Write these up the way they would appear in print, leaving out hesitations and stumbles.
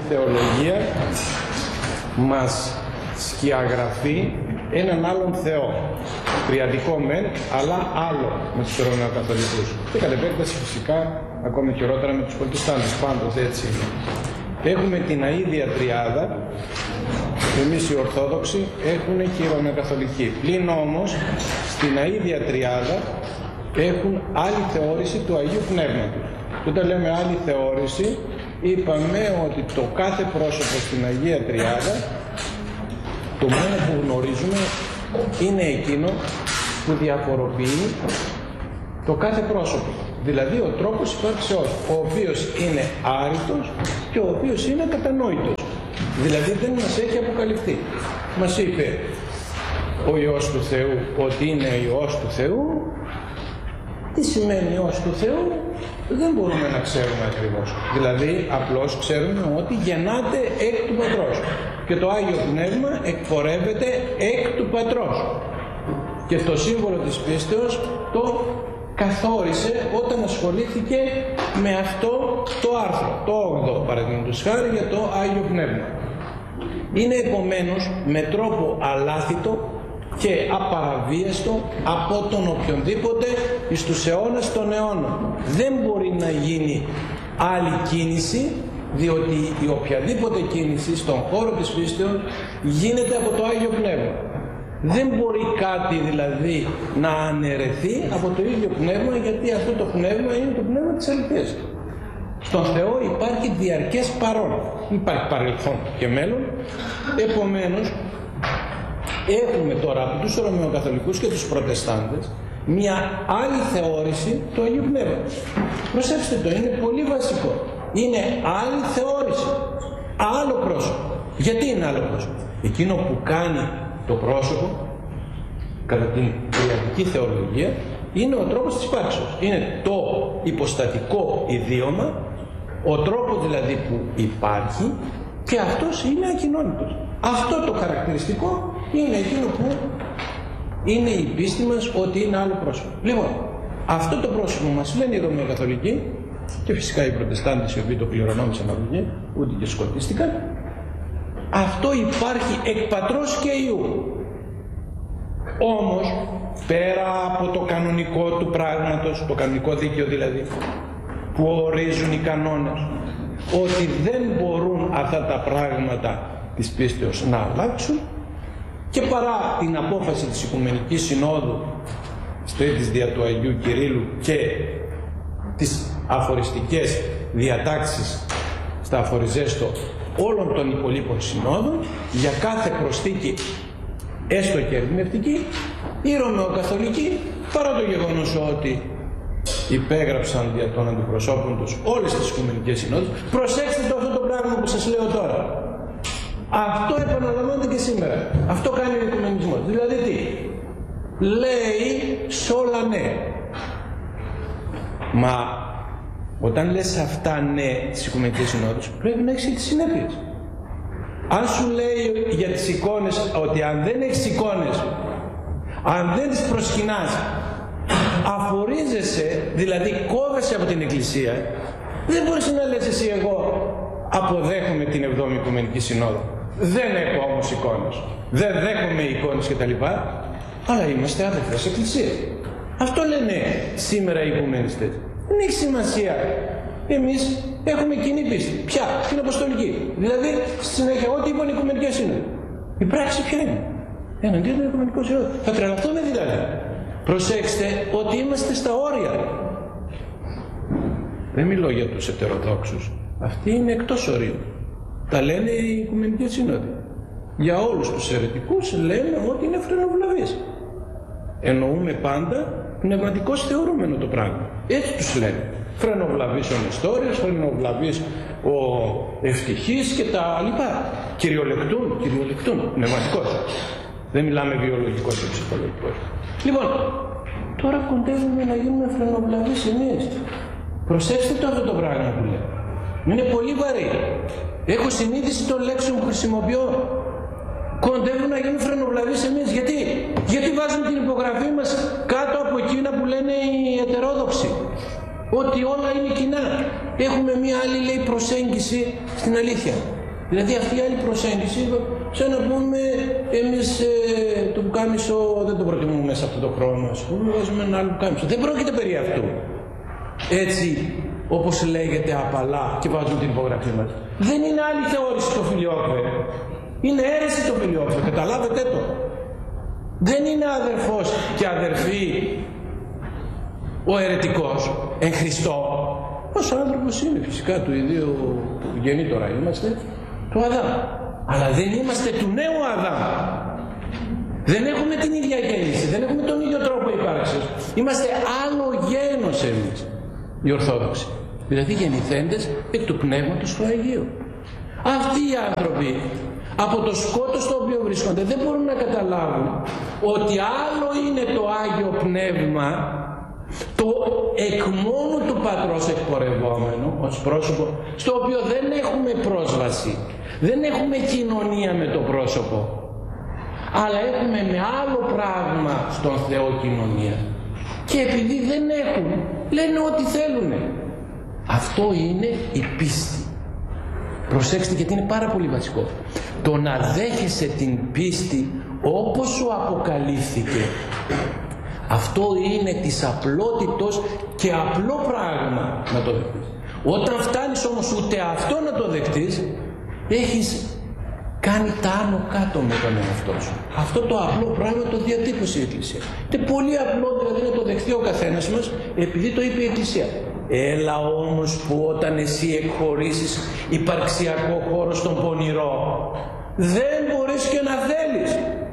θεολογία μας σκιαγραφεί έναν άλλον Θεό. Τριαδικό μεν, αλλά άλλο με τους Ρωμαιοκαθολικούς. Και κατ' επέκταση φυσικά ακόμη χειρότερα με τους Προτεστάντες, πάντως έτσι είναι. Έχουμε την αΐδια τριάδα, εμείς οι Ορθόδοξοι, έχουν και οι Ρωμαιοκαθολικοί. Πλην όμως στην αΐδια τριάδα έχουν άλλη θεώρηση του Αγίου Πνεύματος. Και όταν λέμε άλλη θεώρηση, είπαμε ότι το κάθε πρόσωπο στην Αγία Τριάδα, το μόνο που γνωρίζουμε είναι εκείνο που διαφοροποιεί το κάθε πρόσωπο. Δηλαδή ο τρόπος υπάρξεώς, ο οποίος είναι άρρητος και ο οποίος είναι κατανόητος. Δηλαδή δεν μας έχει αποκαλυφθεί. Μας είπε ο Υιός του Θεού ότι είναι Υιός του Θεού. Τι σημαίνει Υιός του Θεού? Δεν μπορούμε να ξέρουμε ακριβώς. Δηλαδή απλώς ξέρουμε ότι γεννάται εκ του Πατρός. Και το Άγιο Πνεύμα εκπορεύεται εκ του Πατρός. Και το σύμβολο της πίστεως το καθόρισε όταν ασχολήθηκε με αυτό το άρθρο, το 8ο παραδείγματος χάρη για το Άγιο Πνεύμα. Είναι επομένως με τρόπο αλάθητο και απαραβίαστο από τον οποιονδήποτε εις τους αιώνας των αιώνων. Δεν μπορεί να γίνει άλλη κίνηση, διότι η οποιαδήποτε κίνηση στον χώρο της πίστεως γίνεται από το Άγιο Πνεύμα. Δεν μπορεί κάτι δηλαδή να αναιρεθεί από το ίδιο πνεύμα, γιατί αυτό το πνεύμα είναι το πνεύμα της αληθείας. Στον Θεό υπάρχει διαρκές παρόν, υπάρχει παρελθόν και μέλλον. Επομένως έχουμε τώρα από τους Ρωμαιοκαθολικούς και τους Προτεστάντες μια άλλη θεώρηση του Αγίου Πνεύματος. Προσέξτε το, είναι πολύ βασικό. Είναι άλλη θεώρηση, άλλο πρόσωπο. Γιατί είναι άλλο πρόσωπο? Εκείνο που κάνει το πρόσωπο κατά την τριαδική θεολογία είναι ο τρόπος της υπάρξεως. Είναι το υποστατικό ιδίωμα, ο τρόπος δηλαδή που υπάρχει, και αυτός είναι ακοινώνητος. Αυτό το χαρακτηριστικό είναι εκείνο που είναι η πίστη μας ότι είναι άλλο πρόσωπο. Λοιπόν, αυτό το πρόσωπο μας λένε οι Ρωμαιοκαθολικοί και φυσικά οι Προτεστάντες, οι οποίοι το κληρονόμησαν από ούτε και σκοτίστηκαν. Αυτό υπάρχει εκ Πατρός και Υιού. Όμως πέρα από το κανονικό του πράγματος, το κανονικό δίκαιο δηλαδή, που ορίζουν οι κανόνες ότι δεν μπορούν αυτά τα πράγματα της πίστεως να αλλάξουν, και παρά την απόφαση της Οικουμενικής Συνόδου της δια του Αγίου Κυρίλλου και τις αφοριστικές διατάξεις στα αφοριζέστο όλων των υπολείπων συνόδων, για κάθε προσθήκη έστω και ερμηνευτική, οι Ρωμαιοκαθολικοί, παρά το γεγονός ότι υπέγραψαν δια των αντιπροσώπων τους όλες τις Οικουμενικές Συνόδους, προσέξτε το αυτό το πράγμα που σας λέω τώρα. Αυτό επαναλαμβάνεται και σήμερα. Αυτό κάνει ο Οικουμενισμός. Δηλαδή τι? Λέει σόλα ναι. Μα όταν λες αυτά ναι στις Οικουμενικές Συνόδους, πρέπει να έχεις τις συνέπειες. Αν σου λέει για τις εικόνες ότι αν δεν έχεις εικόνες, αν δεν τις προσκυνάς, αφορίζεσαι, δηλαδή κόβεσαι από την Εκκλησία, δεν μπορείς να λες εσύ εγώ αποδέχομαι την 7η Οικουμενική Συνόδο, δεν έχω όμως εικόνες, δεν δέχομαι εικόνες κτλ. Αλλά είμαστε αδελφές Εκκλησίας. Αυτό λένε σήμερα οι οικουμενιστές. Δεν έχει σημασία. Εμείς έχουμε κοινή πίστη. Ποια? Την Αποστολική. Δηλαδή, στη συνέχεια, ό,τι είπαν οι Οικουμενικές Σύνοδοι. Η πράξη ποια είναι? Εναντίον των Οικουμενικών Συνόδων. Θα τρελαθούμε δηλαδή. Προσέξτε ότι είμαστε στα όρια. Δεν μιλώ για τους ετεροδόξους. Αυτοί είναι εκτός ορίων. Τα λένε οι Οικουμενικές Σύνοδοι. Για όλους τους αιρετικούς λένε ότι είναι φρενοβλαβείς. Εννοούμε πάντα πνευματικώς θεωρούμενο το πράγμα. Έτσι τους λένε. Φρενοβλαβής ο Νεστόριος, φρενοβλαβής ο Ευτυχής και τα λοιπά. Κυριολεκτούν πνευματικώς. Δεν μιλάμε βιολογικός και ψυχολογικός. Λοιπόν, τώρα κοντεύουμε να γίνουμε φρενοβλαβείς εμείς. Προσέξτε το αυτό το πράγμα που λέω. Είναι πολύ βαρύ. Έχω συνείδηση των λέξεων που χρησιμοποιώ. Κοντεύουν να γίνουν φρενοβλαβείς εμείς. Γιατί βάζουμε την υπογραφή μας κάτω από εκείνα που λένε οι ετερόδοξοι. Ότι όλα είναι κοινά. Έχουμε μία άλλη, λέει, προσέγγιση στην αλήθεια. Δηλαδή αυτή η άλλη προσέγγιση, σαν να πούμε εμείς το πουκάμισο δεν το προτιμούμε μέσα από το χρόνο, ας πούμε, βάζουμε ένα άλλο πουκάμισο. Δεν πρόκειται περί αυτού. Έτσι, όπως λέγεται απαλά και βάζουν την υπογραφή μας. Δεν είναι άλλη θεώρηση το φιλιόκβε. Είναι αίρεση το φιλιόκβε, καταλάβετε το. Δεν είναι αδερφός και αδερφή ο αιρετικός εν Χριστώ. Ως άνθρωπος είναι φυσικά του ιδίου που γεννήτωρα είμαστε, του Αδάμ. Αλλά δεν είμαστε του νέου Αδάμ. Δεν έχουμε την ίδια γέννηση, δεν έχουμε τον ίδιο τρόπο ύπαρξης. Είμαστε άλλο γένος εμείς, οι Ορθόδοξοι. Δηλαδή γεννηθέντες εκ του Πνεύματος του Αγίου. Αυτοί οι άνθρωποι από το σκότος στο οποίο βρίσκονται δεν μπορούν να καταλάβουν ότι άλλο είναι το Άγιο Πνεύμα, το εκ μόνου του Πατρός εκπορευόμενο ως πρόσωπο, στο οποίο δεν έχουμε πρόσβαση, δεν έχουμε κοινωνία με το πρόσωπο, αλλά έχουμε με άλλο πράγμα στον Θεό κοινωνία. Και επειδή δεν έχουν, λένε ό,τι θέλουν. Αυτό είναι η πίστη. Προσέξτε, γιατί είναι πάρα πολύ βασικό. Το να δέχεσαι την πίστη όπως σου αποκαλύφθηκε, αυτό είναι της απλότητος και απλό πράγμα να το δεχτείς. Όταν φτάνεις όμως ούτε αυτό να το δεχτείς, έχεις κάνει τα άνω κάτω με τον εαυτό σου. Αυτό το απλό πράγμα το διατύπωσε η Εκκλησία. Είναι πολύ απλό δηλαδή να το δεχτεί ο καθένας μας, επειδή το είπε η Εκκλησία. Έλα όμως που όταν εσύ εκχωρήσεις υπαρξιακό χώρο στον πονηρό, δεν μπορείς και να θέλεις.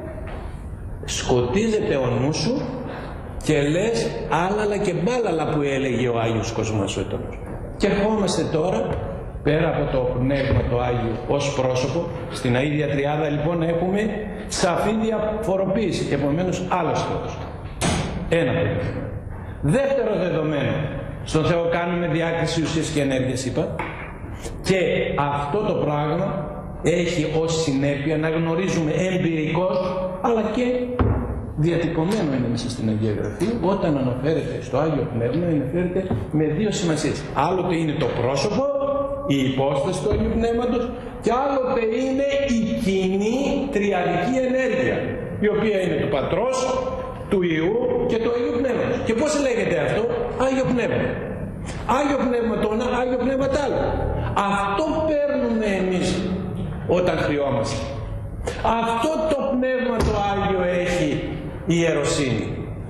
Σκοτίζεται ο νου σου και λες άλλαλα και μπάλαλα που έλεγε ο Άγιος Κοσμασότονος. Και ερχόμαστε τώρα πέρα από το Πνεύμα το Άγιο ως πρόσωπο, στην ίδια τριάδα λοιπόν έχουμε σαφή διαφοροποίηση, επομένως άλλος Θεός. Ένα παιδί. Δεύτερο δεδομένο, στον Θεό κάνουμε διάκριση ουσίας και ενέργειας, είπα, και αυτό το πράγμα έχει ως συνέπεια να γνωρίζουμε εμπειρικώς, αλλά και διατυπωμένο είναι μέσα στην Αγία Γραφή, όταν αναφέρεται στο Άγιο Πνεύμα, αναφέρεται με δύο σημασίες. Άλλοτε είναι το πρόσωπο, η υπόσταση του Αγίου Πνεύματος, και άλλοτε είναι η κοινή τριαδική ενέργεια, η οποία είναι του Πατρός, του Υιού και του Αγίου Πνεύματος. Και πώς λέγεται αυτό? Άγιο Πνεύμα. Άγιο Πνεύμα το ένα, Άγιο Πνεύμα το άλλο. Αυτό παίρνουμε εμείς όταν χρειόμαστε. Αυτό το Πνεύμα το Άγιο έχει η ιεροσύνη.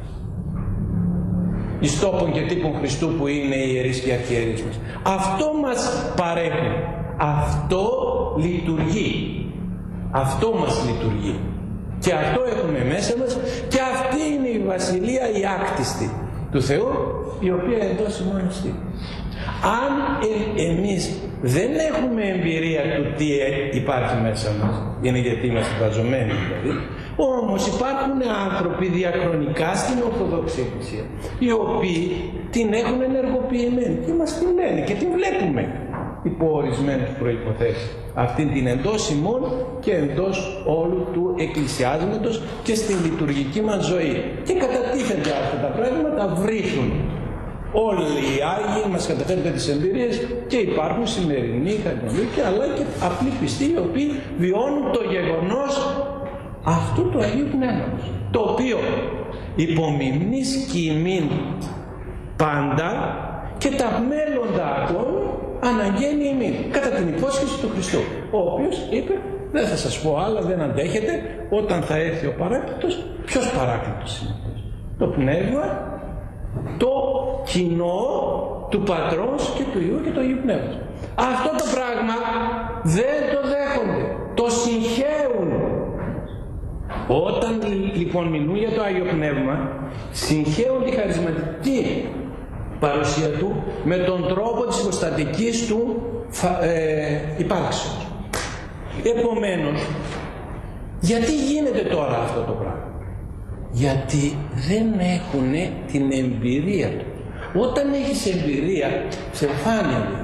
Εις τόπων και τύπων Χριστού που είναι οι ιερείς και οι αρχιερείς μας. Αυτό μας παρέχει. Αυτό λειτουργεί. Αυτό μας λειτουργεί. Και αυτό έχουμε μέσα μας, και αυτή είναι η βασιλεία η άκτιστη του Θεού, η οποία εντός ημών εστί. Αν εμείς δεν έχουμε εμπειρία του τι υπάρχει μέσα μας, είναι γιατί είμαστε βαζωμένοι δηλαδή, όμως υπάρχουν άνθρωποι διαχρονικά στην Ορθοδόξη Εκκλησία, οι οποίοι την έχουν ενεργοποιημένη και μας την λένε και την βλέπουμε υπό ορισμένες προϋποθέσεις. Αυτήν την εντός ημών και εντός όλου του εκκλησιάσματος και στην λειτουργική μας ζωή. Και κατατίθενται αυτά τα πράγματα, βρίσκουν. Όλοι οι Άγιοι μας καταφέρνουν τις εμπειρίες και υπάρχουν σημερινοί καθολικοί, αλλά και απλοί πιστοί, οι οποίοι βιώνουν το γεγονός αυτού του Αγίου Πνεύματος, το οποίο υπομιμνείς κοιμήν πάντα και τα μέλλοντα ακόμη αναγγέλει ημίν, κατά την υπόσχεση του Χριστού, ο οποίος είπε, δεν θα σας πω άλλα, δεν αντέχετε, όταν θα έρθει ο Παράκλητος. Ποιος Παράκλητος είναι αυτός? Το Πνεύμα, το κοινό του Πατρός και του Υιού και του Αγίου Πνεύματος. Αυτό το πράγμα δεν το δέχονται, το συγχέουν. Όταν λοιπόν μιλούν για το Άγιο Πνεύμα, συγχέουν τη χαρισματική παρουσία του με τον τρόπο της υποστατικής του υπάρξεως. Επομένως, γιατί γίνεται τώρα αυτό το πράγμα? Γιατί δεν έχουν την εμπειρία του. Όταν έχεις εμπειρία, σε φάνηκε,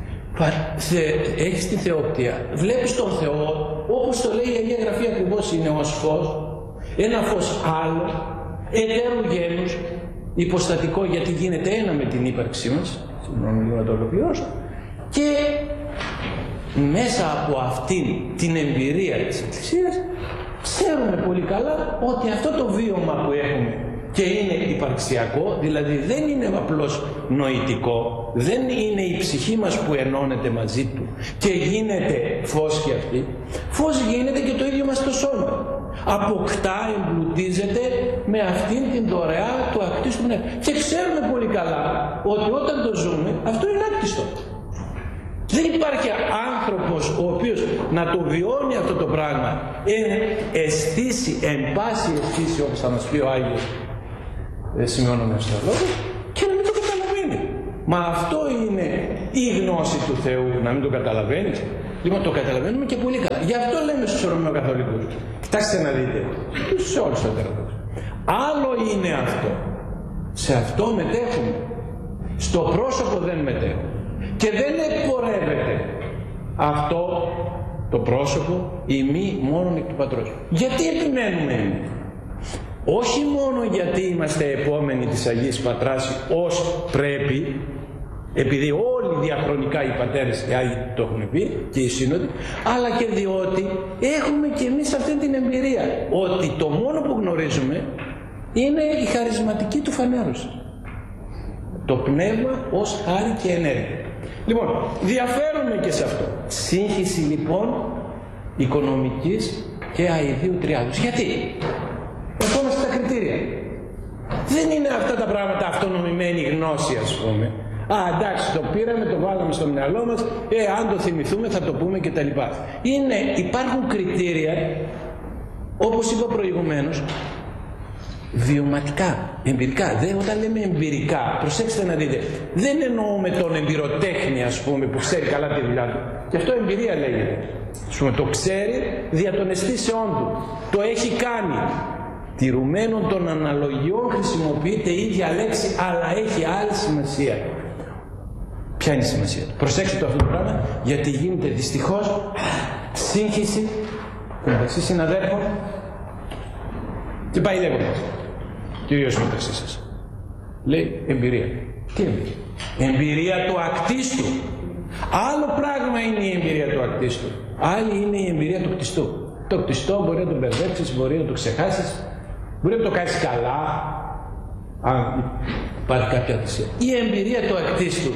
έχεις τη θεοπτία, βλέπεις τον Θεό, όπως το λέει η Αγία Γραφή ακριβώς, είναι ως φως, ένα φως άλλο, εταίρου γένους, υποστατικό, γιατί γίνεται ένα με την ύπαρξή μας, συγγνώμη λίγο να το ολοκληρώσω, και μέσα από αυτήν την εμπειρία της Εκκλησίας ξέρουμε πολύ καλά ότι αυτό το βίωμα που έχουμε και είναι υπαρξιακό, δηλαδή δεν είναι απλώς νοητικό, δεν είναι η ψυχή μας που ενώνεται μαζί του και γίνεται φως και αυτή, φως γίνεται και το ίδιο μας το σώμα. Αποκτά, εμπλουτίζεται με αυτήν την δωρεά του ακτίστου πνεύμα. Και ξέρουμε πολύ καλά ότι όταν το ζούμε αυτό είναι άκτιστο. Δεν υπάρχει άνθρωπος ο οποίος να το βιώνει αυτό το πράγμα αισθήσει, εν πάση αισθήσει, όπως θα μας πει ο Άγιος Σημειών ο Νεοστραλόγος, και να μην το καταλαβαίνει. Μα αυτό είναι η γνώση του Θεού, να μην το καταλαβαίνεις. Λοιπόν, το καταλαβαίνουμε και πολύ καλά. Γι' αυτό λέμε στους Ρωμαιοκαθολικούς, κοιτάξτε να δείτε, σε όλους τους Ρωμαιοκαθολικούς, άλλο είναι αυτό. Σε αυτό μετέχουμε. Στο πρόσωπο δεν μετέχουμε. Και δεν εκπορεύεται αυτό το πρόσωπο ημί μόνον εκ του Πατρός. Γιατί επιμένουμε εμείς? Όχι μόνο γιατί είμαστε επόμενοι της Αγίας Πατράς ως πρέπει, επειδή όλοι διαχρονικά οι πατέρες και Άγιοι το έχουν πει και οι σύνοδοι, αλλά και διότι έχουμε και εμείς αυτή την εμπειρία ότι το μόνο που γνωρίζουμε είναι η χαρισματική του φανέρωση. Το πνεύμα ως χάρη και ενέργεια. Λοιπόν, διαφέρουμε και σε αυτό. Σύγχυση λοιπόν οικονομικής και αηδίου τριάδους. Γιατί? Ερχόμαστε στα κριτήρια. Δεν είναι αυτά τα πράγματα αυτονομημένη γνώση, ας πούμε. Εντάξει, το πήραμε, το βάλαμε στο μυαλό μας, αν το θυμηθούμε θα το πούμε κτλ. Υπάρχουν κριτήρια, όπως είπα προηγουμένως, βιωματικά, εμπειρικά. Όταν λέμε εμπειρικά, προσέξτε να δείτε, δεν εννοούμε τον εμπειροτέχνη, ας πούμε, που ξέρει καλά τη δουλειά του. Και αυτό εμπειρία λέγεται. Ας πούμε, το ξέρει δια των αισθήσεών του. Το έχει κάνει. Τηρουμένων των αναλογιών χρησιμοποιείται η ίδια λέξη, αλλά έχει άλλη σημασία. Ποια είναι η σημασία του? Προσέξτε το αυτό το πράγμα, γιατί γίνεται δυστυχώς σύγχυση μεταξύ συναδέλφων και πάει λέγοντας. Κυρίως μεταξύ σας. Λέει εμπειρία. Τι εμπειρία? Εμπειρία του ακτίστου. Άλλο πράγμα είναι η εμπειρία του ακτίστου. Άλλη είναι η εμπειρία του κτιστού. Το κτιστό μπορεί να τον μπερδέψεις, μπορεί να το ξεχάσεις, μπορεί να το κάνεις καλά, αν υπάρχει κάποια θυσία. Η εμπειρία του ακτίστου,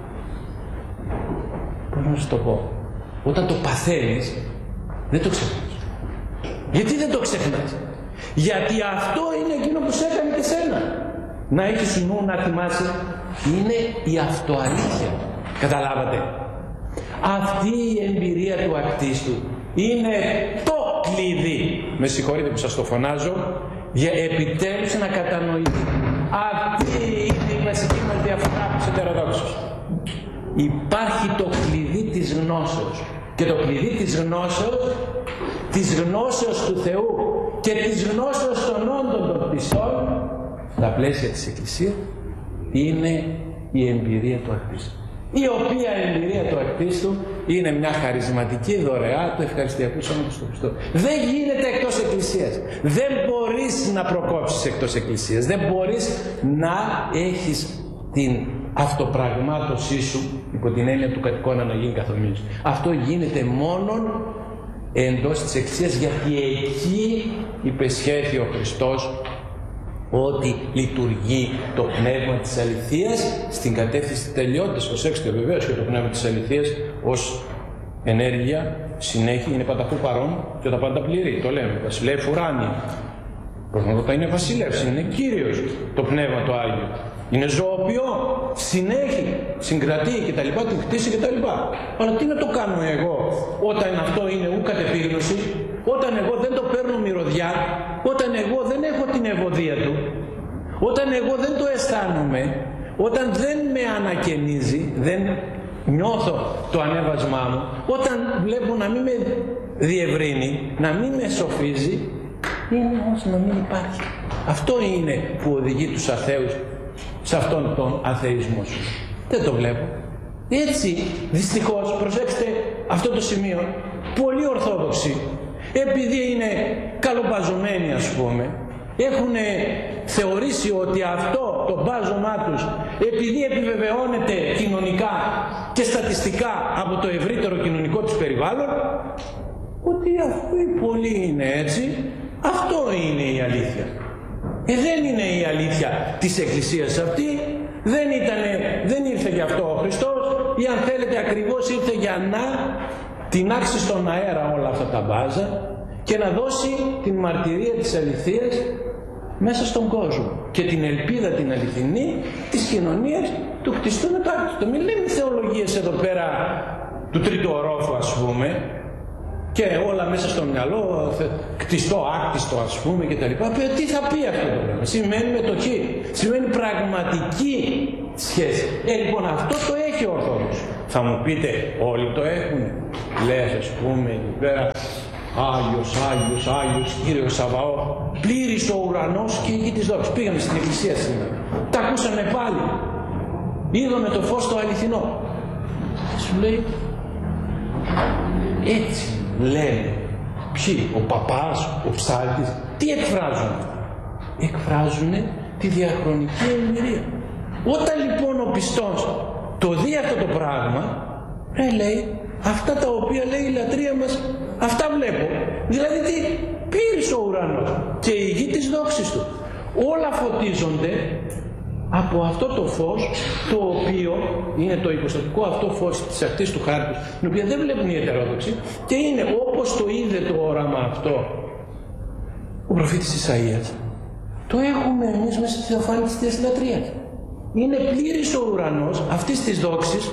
πώς να σου το πω, όταν το παθαίνεις, δεν το ξεχνάς. Γιατί δεν το ξεχνάς? Γιατί αυτό είναι εκείνο που σε έκανε και σένα. Να έχεις νου, να θυμάσαι, είναι η αυτοαλήθεια. Καταλάβατε? Αυτή η εμπειρία του ακτίστου είναι το κλειδί. Με συγχωρείτε που σας το φωνάζω, για επιτέλους να κατανοείτε. Αυτή είναι η βασική μας διαφορά από τους ετεροδόξους. Υπάρχει το κλειδί της γνώσεως. Και το κλειδί της γνώσεως του Θεού και της γνώσεως των όντων των πιστών στα πλαίσια της Εκκλησίας είναι η εμπειρία του ακτίστου. Η οποία εμπειρία του ακτίστου είναι μια χαρισματική δωρεά του ευχαριστιακού σώματος του Χριστού. Δεν γίνεται εκτός Εκκλησίας. Δεν μπορείς να προκόψεις εκτός Εκκλησίας. Δεν μπορείς να έχεις την αυτοπραγμάτωσή σου υπό την έννοια του κατοικώνα να γίνει καθομοίως. Αυτό γίνεται μόνον εντός της Εκκλησίας, γιατί εκεί υπεσχέθη ο Χριστός ότι λειτουργεί το πνεύμα της αληθείας στην κατεύθυνση της τελειότητας. Προσέξτε βεβαίως και το πνεύμα της αληθείας ως ενέργεια συνέχεια είναι πανταχού παρόν και τα πάντα πληρεί. Το λέμε, βασιλεύ ουράνια. Πρώτα είναι βασιλεύς, είναι Κύριος το πνεύμα το Άγιο. Είναι ζωοποιό, συνέχει, συγκρατεί κτλ, την χτίσει κτλ. Αλλά τι να το κάνω εγώ όταν αυτό είναι ου κατ' επίγνωση, όταν εγώ δεν το παίρνω μυρωδιά, όταν εγώ δεν έχω την ευωδία του, όταν εγώ δεν το αισθάνομαι, όταν δεν με ανακαινίζει, δεν νιώθω το ανέβασμά μου, όταν βλέπω να μην με διευρύνει, να μην με σοφίζει, είναι όμως να μην υπάρχει. Αυτό είναι που οδηγεί τους αθέους σε αυτόν τον αθεισμό σου. Δεν το βλέπω. Έτσι, δυστυχώς, προσέξτε αυτό το σημείο, πολλοί Ορθόδοξοι, επειδή είναι καλοπαζωμένοι ας πούμε, Έχουν θεωρήσει ότι αυτό το μπάζωμά τους, επειδή επιβεβαιώνεται κοινωνικά και στατιστικά από το ευρύτερο κοινωνικό τους περιβάλλον, ότι αφού οι πολλοί είναι έτσι, αυτό είναι η αλήθεια. Δεν είναι η αλήθεια της Εκκλησίας αυτή, δεν ήρθε γι' αυτό ο Χριστός, ή αν θέλετε ακριβώς ήρθε για να τεινάξει στον αέρα όλα αυτά τα μπάζα και να δώσει την μαρτυρία της αληθείας μέσα στον κόσμο και την ελπίδα την αληθινή της κοινωνίας του κτιστού με το άκτιστο. Μην λέμε θεολογίες εδώ πέρα του τρίτου ορόφου, ας πούμε, και όλα μέσα στο μυαλό, κτιστό, άκτιστο, ας πούμε, και τα λοιπά. Τι θα πει αυτό το πράγμα? Σημαίνει μετοχή, σημαίνει πραγματική σχέση. Λοιπόν, αυτό το έχει ο Ορθόδοξος. Θα μου πείτε, όλοι το έχουν? Λες, ας πούμε, εκεί πέρα, Άγιος, Κύριος Σαβαώ, πλήρης ο ουρανός και η γη της δόξης. Πήγαμε στην εκκλησία σήμερα. Τα ακούσαμε πάλι. Είδαμε το φως το αληθινό. Σου λέει, έτσι λένε. Ποιοι? Ο παπάς, ο ψάλτης. Τι εκφράζουν? Εκφράζουν τη διαχρονική εμπειρία. Όταν λοιπόν ο πιστός το δει αυτό το πράγμα, λέει, αυτά τα οποία λέει η λατρεία μας, αυτά βλέπω. Δηλαδή τι? Πλήρης ο ουρανός και η γη της δόξης του. Όλα φωτίζονται από αυτό το φως, το οποίο είναι το υποστατικό αυτό φως της ακτής του χάρτους, την οποία δεν βλέπουν οι ετερόδοξοι, και είναι όπως το είδε το όραμα αυτό ο προφήτης Ισαΐας. Το έχουμε εμείς μέσα στη θεοφάνεια της Θείας Λατρείας. Είναι πλήρης ο ουρανός αυτής της δόξης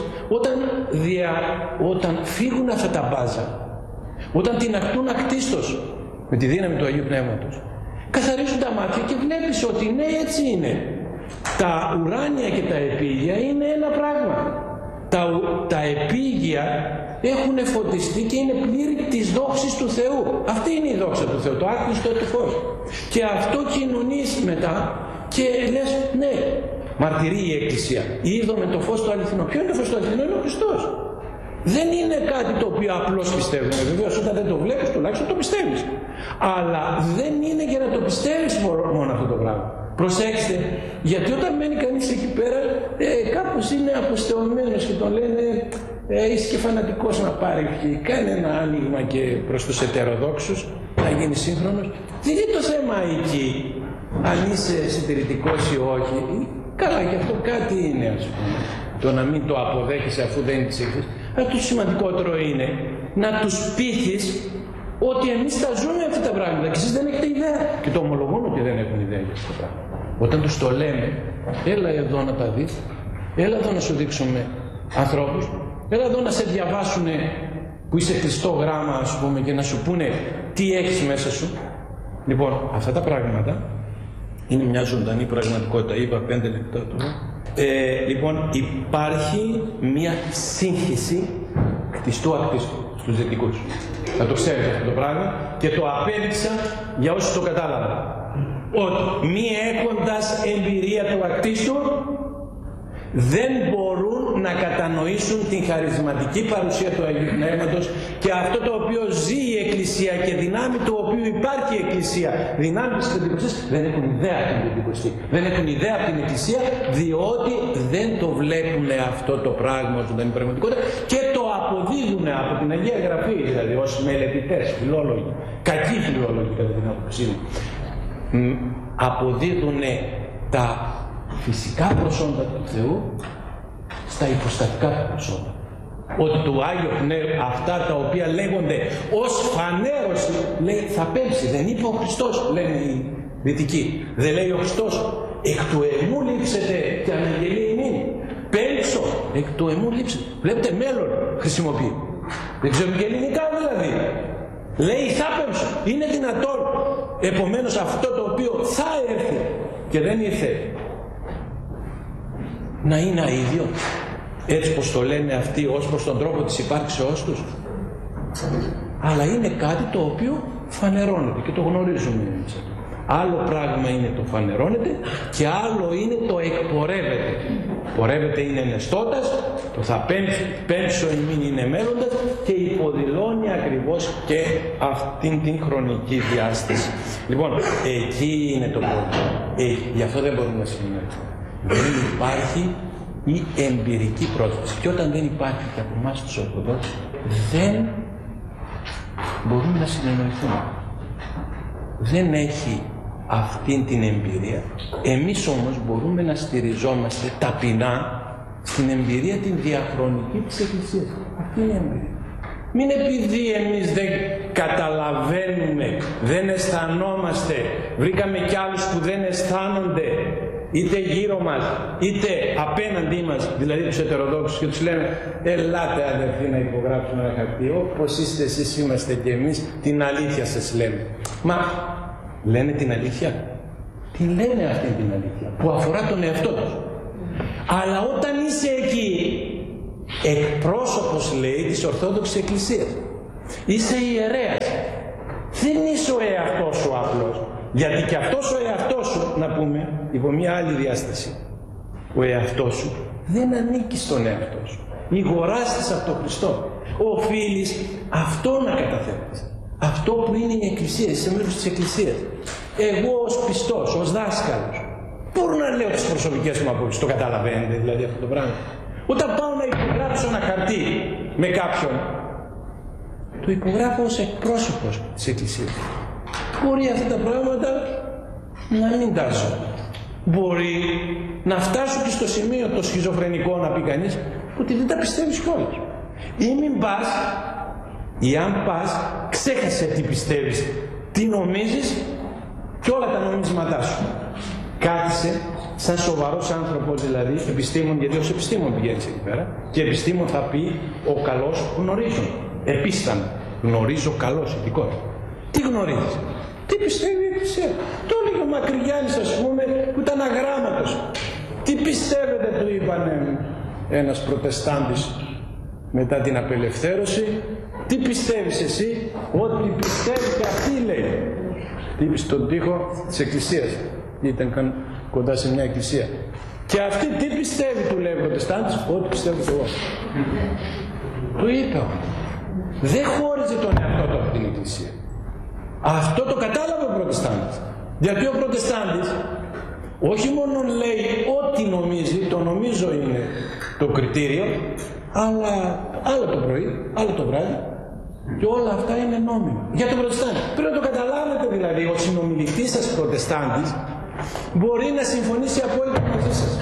όταν φύγουν αυτά τα μπάζα, όταν την ακτούν ακτίστος με τη δύναμη του Αγίου Πνεύματος. Καθαρίζουν τα μάτια και βλέπεις ότι ναι, έτσι είναι. Τα ουράνια και τα επίγεια είναι ένα πράγμα. Τα επίγεια έχουν φωτιστεί και είναι πλήρη της δόξης του Θεού. Αυτή είναι η δόξα του Θεού, το άκτιστο του φως. Και αυτό κοινωνείς μετά και λες, ναι, μαρτυρεί η Εκκλησία. Είδαμε το φως του αληθινό. Ποιο είναι το φως του αληθινό? Είναι ο Χριστός. Δεν είναι κάτι το οποίο απλώς πιστεύουμε. Βεβαίως όταν δεν το βλέπεις τουλάχιστον το πιστεύεις. Αλλά δεν είναι για να το πιστεύεις μόνο αυτό το πράγμα. Προσέξτε, γιατί όταν μένει κανείς εκεί πέρα κάπως είναι αποστεωμένος και τον λένε είσαι και φανατικός να πάρει και κάνει ένα άνοιγμα και προς τους ετεροδόξους να γίνει σύγχρονος. Δεν είναι το θέμα εκεί αν είσαι συντηρητικός ή όχι. Καλά, και αυτό κάτι είναι, ας πούμε, το να μην το αποδέχεσαι αφού δεν είναι της Εκκλησίας. Αλλά το σημαντικότερο είναι να τους πείθεις ότι εμείς τα ζούμε αυτά τα πράγματα και εσείς δεν έχετε ιδέα. Και το ομολογούν ότι δεν έχουν ιδέα για αυτά τα πράγματα. Όταν τους το λέμε, έλα εδώ να τα δεις, έλα εδώ να σου δείξουμε ανθρώπους, έλα εδώ να σε διαβάσουν που είσαι κλειστό γράμμα, ας πούμε, και να σου πούνε τι έχεις μέσα σου. Λοιπόν, αυτά τα πράγματα είναι μια ζωντανή πραγματικότητα. Είπα 5 λεπτά τώρα. Λοιπόν, υπάρχει μια σύγχυση κτιστού ακτίστου στους δυτικούς. Θα το ξέρετε αυτό το πράγμα και το απέδειξα για όσους το κατάλαβαν. Ότι μη έχοντας εμπειρία του ακτίστου δεν μπορούν να κατανοήσουν την χαρισματική παρουσία του Αγίου Πνεύματος και αυτό το οποίο ζει η Εκκλησία και δυνάμει του οποίου υπάρχει η Εκκλησία, δυνάμει της Πεντηκοστής, δεν έχουν ιδέα από την Πεντηκοστή. Δεν έχουν ιδέα από την Εκκλησία, διότι δεν το βλέπουν αυτό το πράγμα όταν είναι πραγματικότητα και το αποδίδουν από την Αγία Γραφή, δηλαδή ως μελετητές, φιλόλογοι, κακοί φιλόλογοι κατά την άποψή μου. Αποδίδουν τα φυσικά προσόντα του Θεού στα υποστατικά του προσόντα. Ότι το Άγιο Πνεύμα, αυτά τα οποία λέγονται ως φανέρωση, λέει, θα πέμψει. Δεν είπε ο Χριστός, λένε οι δυτικοί. Δεν λέει ο Χριστός, εκ του εμού λείψετε και αναγγελεί ημίν. Πέμψω, εκ του εμού λείψετε. Βλέπετε, μέλλον χρησιμοποιεί. Δεν ξέρουμε και ελληνικά δηλαδή. Λέει θα πέμψω. Είναι δυνατόν. Επομένως αυτό το οποίο θα έρθει και δεν ήρθε, να είναι αίδιο, έτσι πως το λένε αυτοί ως προς τον τρόπο της υπάρξεώς τους. Αλλά είναι κάτι το οποίο φανερώνεται και το γνωρίζουμε εμείς. Άλλο πράγμα είναι το φανερώνεται και άλλο είναι το εκπορεύεται. Πορεύεται είναι ενεστώτας, το θα πέμψω ημίν είναι μέλλοντας και υποδηλώνει ακριβώς ακριβώς και αυτήν την χρονική διάσταση. Λοιπόν, εκεί είναι το πρόβλημα. Γι' αυτό δεν μπορούμε να συνεννοηθούμε. Δεν υπάρχει η εμπειρική πρόσβαση. Και όταν δεν υπάρχει και από εμάς τους Ορθοδόξους, δεν μπορούμε να συνεννοηθούμε. Δεν έχει αυτήν την εμπειρία. Εμείς όμως μπορούμε να στηριζόμαστε ταπεινά στην εμπειρία την διαχρονική της Εκκλησίας. Αυτή είναι η εμπειρία. Μην επειδή εμείς δεν καταλαβαίνουμε, δεν αισθανόμαστε, βρήκαμε κι άλλους που δεν αισθάνονται, είτε γύρω μας, είτε απέναντί μας, δηλαδή τους ετεροδόξους, και τους λέμε ελάτε αδερφοί να υπογράψουμε ένα χαρτί, όπως είστε εσείς είμαστε και εμείς, την αλήθεια σας λέμε. Μα λένε την αλήθεια? Τι λένε αυτή την αλήθεια που αφορά τον εαυτό τους? Αλλά όταν είσαι εκεί, εκπρόσωπος λέει της Ορθόδοξης Εκκλησίας, είσαι ιερέας, δεν είσαι ο εαυτός σου απλώς, γιατί και αυτός ο εαυτός σου, να πούμε υπό μια άλλη διάσταση, ο εαυτός σου δεν ανήκει στον εαυτό σου, ηγοράστης από τον Χριστό, οφείλεις αυτό να καταθέτεις, αυτό που είναι η Εκκλησία, είσαι μέρος της Εκκλησίας. Εγώ ως πιστός, ως δάσκαλος, μπορώ να λέω τις προσωπικές μου απόψεις, το καταλαβαίνετε δηλαδή αυτό το πράγμα? Όταν πάω να υπογράψω ένα χαρτί με κάποιον, το υπογράφω ως εκπρόσωπος της Εκκλησίας. Μπορεί αυτά τα πράγματα να μην τάσω. Μπορεί να φτάσω και στο σημείο το σχιζοφρενικό να πει κανείς ότι δεν τα πιστεύεις κιόλας. Ή μην πας, ή αν πας, ξέχασε τι πιστεύεις, τι νομίζεις και όλα τα νομίσματά σου. Κάθισε σαν σοβαρός άνθρωπος, δηλαδή επιστήμον, γιατί ως επιστήμον πηγαίνεις εκεί πέρα, και επιστήμον θα πει ο καλός γνωρίζουν. Επίσταμε, γνωρίζω καλός, ειδικός. Τι γνωρίζεις? Τι πιστεύει η Εκκλησία? Το έλεγε ο Μακρυγιάννης, ας πούμε, που ήταν αγράμματος. Τι πιστεύετε, του είπανε ένας προτεστάντης μετά την απελευθέρωση? Τι πιστεύεις εσύ? Ότι πιστεύει και αυτή, λέει. Τύπη στον τοίχο της Εκκλησίας. Ήταν κοντά σε μια εκκλησία. Και αυτή τι πιστεύει, του λέει ο προτεστάντης? Ό,τι πιστεύω και εγώ. Το είπε. Δεν χώριζε τον εαυτό του από την εκκλησία. Αυτό το κατάλαβε ο προτεστάντης. Γιατί ο προτεστάντης όχι μόνο λέει ό,τι νομίζει, το νομίζω είναι το κριτήριο, αλλά άλλο το πρωί, άλλο το βράδυ, και όλα αυτά είναι νόμιμα. Για τον προτεστάντη. Πρέπει να το καταλάβετε δηλαδή, ο συνομιλητής σας προτεστάντης μπορεί να συμφωνήσει απόλυτα μαζί σας.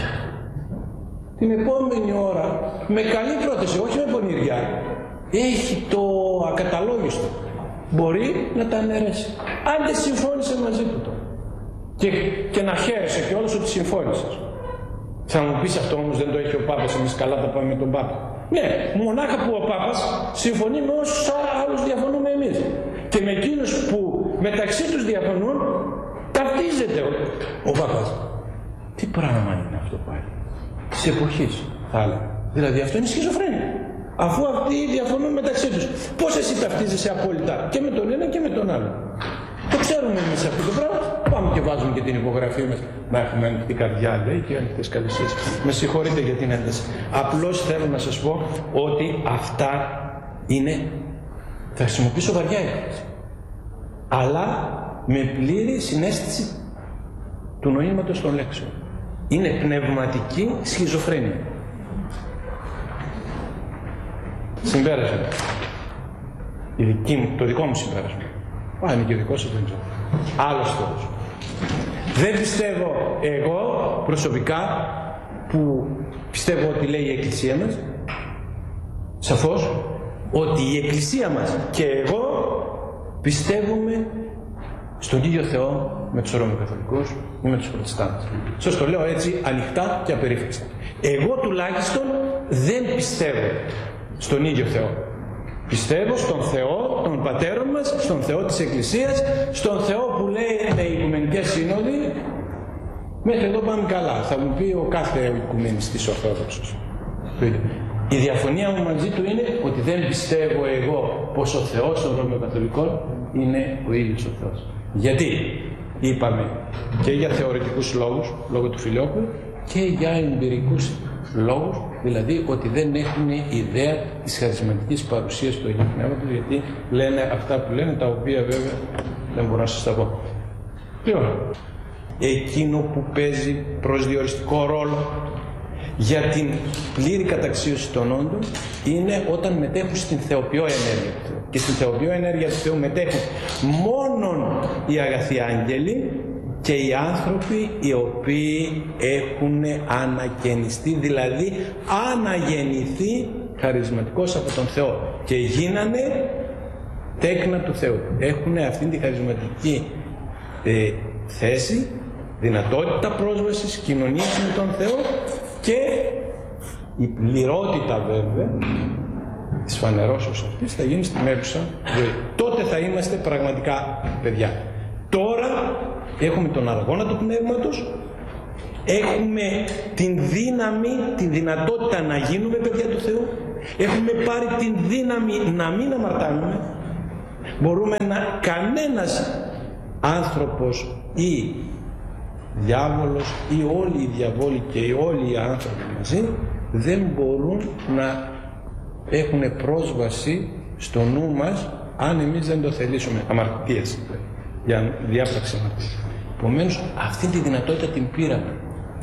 Την επόμενη ώρα, με καλή πρόθεση, όχι με πονηριά, έχει το ακαταλόγιστο. Μπορεί να τα αναιρέσει. Αν δεν συμφώνησε μαζί του τώρα. Και να χαίρεσαι κιόλας ότι συμφώνησες. Θα μου πεις αυτό όμως δεν το έχει ο Πάπας, εμείς καλά τα πάμε με τον Πάπα. Ναι, μονάχα που ο Πάπας συμφωνεί με όσους άλλους διαφωνούμε εμείς. Και με εκείνους που μεταξύ τους διαφωνούν, ταυτίζεται ο Πάπας. Τι πράγμα είναι αυτό πάλι? Της εποχής, θα έλεγα. Δηλαδή αυτό είναι σχιζοφρένεια. Αφού αυτοί διαφωνούν μεταξύ τους, πώς εσύ ταυτίζεσαι απόλυτα και με τον ένα και με τον άλλο? Το ξέρουμε εμείς αυτό το πράγμα. Πάμε και βάζουμε και την υπογραφή μας. Να έχουμε ανοιχτή καρδιά, λέει, και ανοιχτές καλυσίες. Με συγχωρείτε για την ένταση. Απλώς θέλω να σας πω ότι αυτά είναι, θα χρησιμοποιήσω βαριά έκφραση, αλλά με πλήρη συναίσθηση του νοήματος των λέξεων. Είναι πνευματική σχιζοφρένεια. Συμπέρασμα. Το δικό μου συμπέρασμα. Είναι και δικό σου, δεν ξέρω. Άλλος τέλος. Δεν πιστεύω εγώ προσωπικά, που πιστεύω ότι λέει η Εκκλησία μας, σαφώς, ότι η Εκκλησία μας και εγώ πιστεύουμε στον ίδιο Θεό με τους Ρωμαιοκαθολικούς ή με τους Προτεστάντες. Σας το λέω έτσι ανοιχτά και απερίφραστα. Εγώ τουλάχιστον δεν πιστεύω στον ίδιο Θεό. Πιστεύω στον Θεό των πατέρων μας, στον Θεό της Εκκλησίας, στον Θεό που λέει οι Οικουμενικές Σύνοδοι. Μέχρι εδώ πάμε καλά, θα μου πει ο κάθε οικουμενιστής Ορθόδοξος. Η διαφωνία μου μαζί του είναι ότι δεν πιστεύω εγώ πως ο Θεός των Ρωμαιοκαθολικών είναι ο ίδιος ο Θεός. Γιατί? Είπαμε και για θεωρητικούς λόγους, λόγω του Φιλιόπουλου, και για εμπειρικούς λόγους, δηλαδή ότι δεν έχουν ιδέα της χαρισματικής παρουσίας του Αγίου Πνεύματος, γιατί λένε αυτά που λένε, τα οποία βέβαια δεν μπορώ να σας τα πω. Λοιπόν, εκείνο που παίζει προσδιοριστικό ρόλο για την πλήρη καταξίωση των όντων είναι όταν μετέχουν στην θεοποιώ ενέργεια του Θεού. Και στην θεοποιώ ενέργεια του Θεού μετέχουν μόνον οι αγαθοί άγγελοι και οι άνθρωποι οι οποίοι έχουν αναγεννηστεί, δηλαδή αναγεννηθεί χαρισματικός από τον Θεό και γίνανε τέκνα του Θεού. Έχουν αυτήν τη χαρισματική θέση, δυνατότητα πρόσβασης, κοινωνίας με τον Θεό και η πληρότητα βέβαια της φανερώσεως αυτής θα γίνει στη μέρουσα ζωή. Τότε θα είμαστε πραγματικά παιδιά. Τώρα έχουμε τον αγώνα του Πνεύματος, έχουμε την δύναμη, τη δυνατότητα να γίνουμε παιδιά του Θεού, έχουμε πάρει την δύναμη να μην αμαρτάνουμε, μπορούμε να, κανένας άνθρωπος ή διάβολος ή όλοι οι διαβόλοι και όλοι οι άνθρωποι μαζί δεν μπορούν να έχουν πρόσβαση στο νου μας αν εμείς δεν το θελήσουμε. Αμαρτίες, για διάπραξη αμαρτίας. Επομένως αυτή τη δυνατότητα την πήραμε,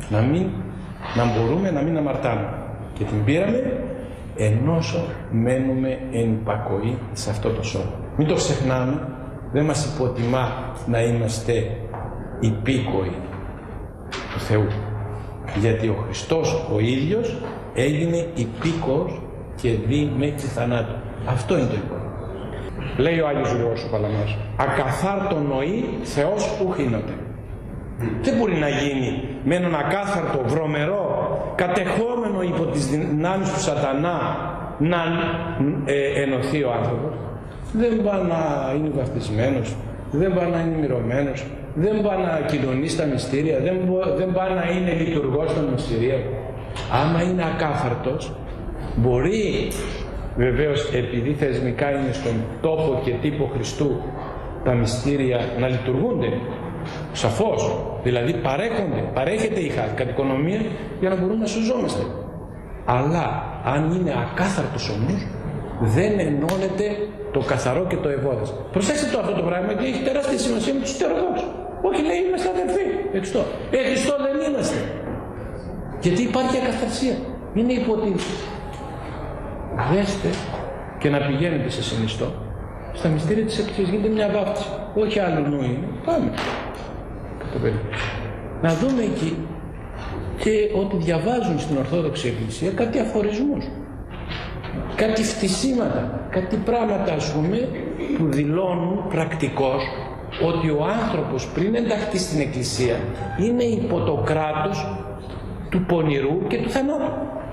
να μπορούμε να μην αμαρτάνουμε, και την πήραμε ενώσο μένουμε εν υπακοή σε αυτό το σώμα. Μην το ξεχνάμε, δεν μας υποτιμά να είμαστε υπήκοοι του Θεού, γιατί ο Χριστός ο ίδιος έγινε υπήκοος και δι μέχρι θανάτου. Αυτό είναι το υπόλοιπο. Λέει ο Άγιος Γρηγόρης ο Παλαμάς, ακαθάρτο νοή Θεός που χύνονται. Δεν μπορεί να γίνει με έναν ακάθαρτο, βρωμερό, κατεχόμενο υπό τις δυνάμεις του σατανά να ενωθεί ο άνθρωπος. Δεν πάει να είναι βαπτισμένος, δεν πάει να είναι μυρωμένος, δεν πάει να κοινωνεί στα μυστήρια, δεν πάει να είναι λειτουργός των μυστηρίων. Άμα είναι ακάθαρτος, μπορεί βεβαίως, επειδή θεσμικά είναι στον τόπο και τύπο Χριστού τα μυστήρια να λειτουργούνται, σαφώς, δηλαδή παρέχεται η χάρη κατ' οικονομία για να μπορούμε να σωζόμαστε. Αλλά αν είναι ακάθαρτος όμως, δεν ενώνεται το καθαρό και το ευώδες. Προσέξτε το αυτό το πράγμα, γιατί έχει τεράστια σημασία με τους ετεροδόξους. Όχι, λέει, είμαστε αδελφοί. Χριστό. Χριστό δεν είμαστε. Γιατί υπάρχει ακαθαρσία. Είναι υποτίμηση. Δέστε και να πηγαίνετε σε συνιστό. Στα μυστήρια της Εκκλησίας γίνεται μια βάφτιση. Όχι άλλο νου είναι. Πάμε. Να δούμε εκεί και ότι διαβάζουν στην Ορθόδοξη Εκκλησία κάτι αφορισμούς, κάτι φτισήματα, κάτι πράγματα ας πούμε που δηλώνουν πρακτικώς ότι ο άνθρωπος πριν ενταχθεί στην Εκκλησία είναι υπό το κράτος του πονηρού και του θανάτου.